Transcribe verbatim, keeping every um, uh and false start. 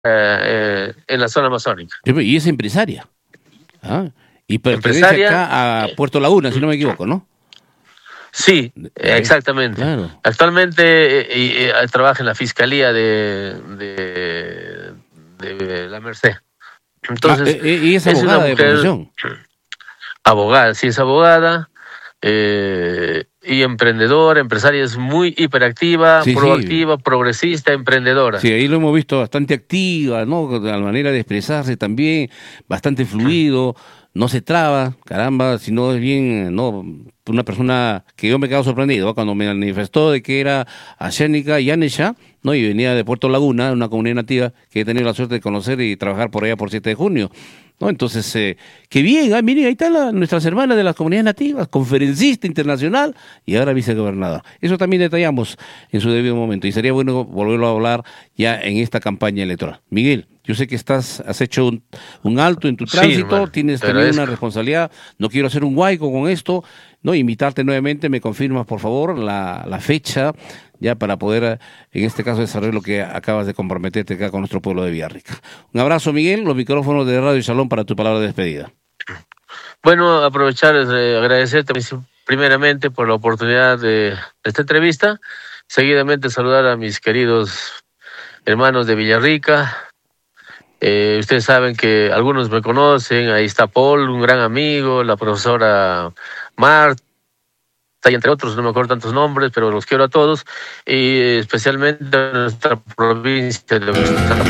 eh, en la zona amazónica. Y es empresaria. ¿Ah? Y pertenece Empresaria, acá a Puerto Laguna, si no me equivoco, ¿no? Sí, exactamente. Claro. Actualmente eh, eh, trabaja en la Fiscalía de, de, de La Merced. Entonces, ah, y es abogada es de profesión. Abogada, sí, es abogada. Eh, y emprendedora, empresaria, es muy hiperactiva, sí, proactiva, sí. progresista, emprendedora. Sí, ahí lo hemos visto bastante activa, ¿no? La manera de expresarse también, bastante fluido, no se traba, caramba, sino es bien, ¿no? Una persona que yo me quedo sorprendido, ¿no? Cuando me manifestó de que era asiánica y yanesha, ¿no? Y venía de Puerto Laguna, una comunidad nativa que he tenido la suerte de conocer y trabajar por allá por siete de junio. ¿No? Entonces, eh, qué bien, ah, miren, ahí están la, nuestras hermanas de las comunidades nativas, conferencista internacional y ahora vicegobernador. Eso también detallamos en su debido momento y sería bueno volverlo a hablar ya en esta campaña electoral. Miguel, yo sé que estás, has hecho un, un alto en tu tránsito, sí, tienes también una responsabilidad, no quiero hacer un huaico con esto, no, invitarte nuevamente, me confirmas por favor la, la fecha, ya para poder, en este caso, desarrollar lo que acabas de comprometerte acá con nuestro pueblo de Villarrica. Un abrazo, Miguel, los micrófonos de Radio Shalom para tu palabra de despedida. Bueno, aprovechar, eh, agradecerte primeramente por la oportunidad de, de esta entrevista, seguidamente saludar a mis queridos hermanos de Villarrica. Eh, ustedes saben que algunos me conocen, ahí está Paul, un gran amigo, la profesora Marta, y entre otros, no me acuerdo tantos nombres, pero los quiero a todos, y especialmente a nuestra provincia de